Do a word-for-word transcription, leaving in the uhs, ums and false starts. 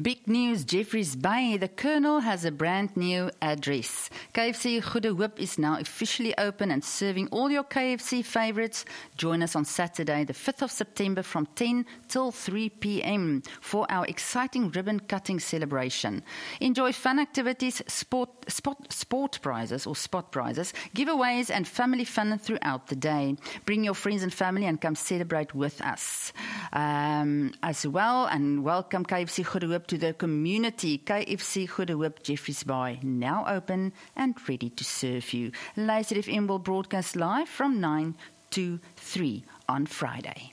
Big news, Jeffreys Bay. The Colonel has a brand new address. K F C Goede Hoop is now officially open and serving all your K F C favorites. Join us on Saturday, the fifth of September from ten till three p.m. for our exciting ribbon cutting celebration. Enjoy fun activities, sport, spot, sport prizes or spot prizes, giveaways and family fun throughout the day. Bring your friends and family and come celebrate with us um, as well, and welcome K F C Goede Hoop to the community. K F C Goede Hoop, Jeffreys Bay, now open and ready to serve you. Laser F M will broadcast live from nine to three on Friday.